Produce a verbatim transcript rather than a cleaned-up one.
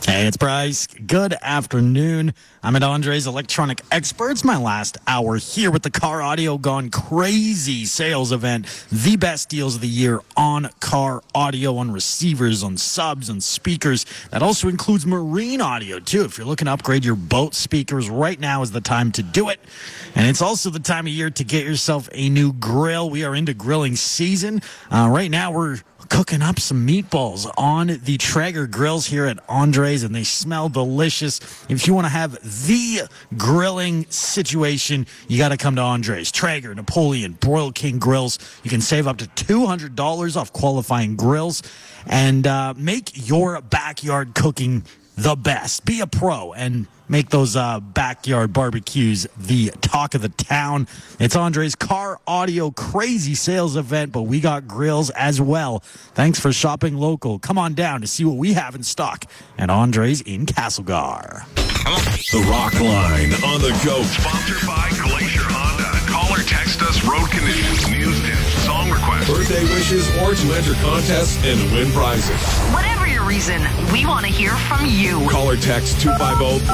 Hey, it's Bryce. Good afternoon. I'm at Andre's Electronic Experts. My last hour here with the Car Audio Gone Crazy sales event. The best deals of the year on car audio, on receivers, on subs, on speakers. That also includes marine audio, too. If you're looking to upgrade your boat speakers, right now is the time to do it. And it's also the time of year to get yourself a new grill. We are into grilling season. Uh, right now, we're cooking up some meatballs on the Traeger grills here at Andre's, and they smell delicious. If you want to have the grilling situation, you got to come to Andre's. Traeger, Napoleon, Broil King grills. You can save up to two hundred dollars off qualifying grills and uh, make your backyard cooking the best. Be a pro and make those uh, backyard barbecues the talk of the town. It's Andre's Car Audio Crazy Sales event, but we got grills as well. Thanks for shopping local. Come on down to see what we have in stock at Andre's in Castlegar. The Rock Line on the go. Sponsored by Glacier Honda. Call or text us road conditions, news tips, song requests, Birthday wishes, or to enter contests and win prizes. Whatever your reason, we want to hear from you. Call or text two five zero